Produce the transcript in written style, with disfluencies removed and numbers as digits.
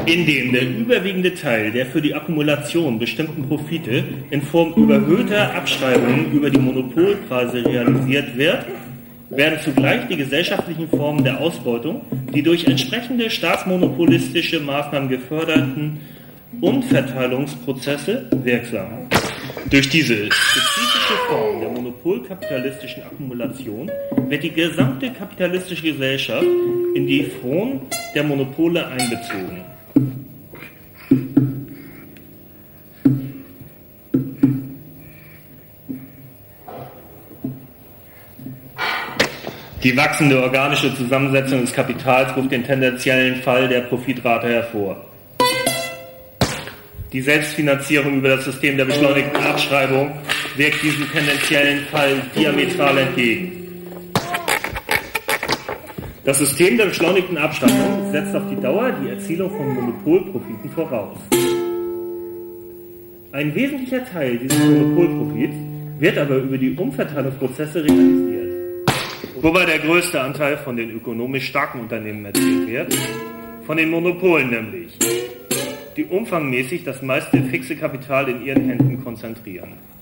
in dem der überwiegende Teil der für die Akkumulation bestimmten Profite in Form überhöhter Abschreibungen über die Monopolpreise realisiert wird, werden zugleich die gesellschaftlichen Formen der Ausbeutung, die durch entsprechende staatsmonopolistische Maßnahmen geförderten Umverteilungsprozesse wirksam. Durch diese spezifische Form der monopolkapitalistischen Akkumulation wird die gesamte kapitalistische Gesellschaft in die Fron der Monopole einbezogen. Die wachsende organische Zusammensetzung des Kapitals ruft den tendenziellen Fall der Profitrate hervor. Die Selbstfinanzierung über das System der beschleunigten Abschreibung wirkt diesem tendenziellen Fall diametral entgegen. Das System der beschleunigten Abschreibung setzt auf die Dauer die Erzielung von Monopolprofiten voraus. Ein wesentlicher Teil dieses Monopolprofits wird aber über die Umverteilungsprozesse realisiert, wobei der größte Anteil von den ökonomisch starken Unternehmen erzielt wird, von den Monopolen nämlich, die umfangmäßig das meiste fixe Kapital in ihren Händen konzentrieren.